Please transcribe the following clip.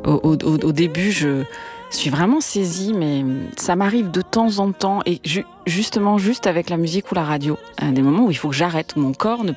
Au début, je suis vraiment saisie, mais ça m'arrive de temps en temps, et justement, juste avec la musique ou la radio, des moments où il faut que j'arrête, où mon corps ne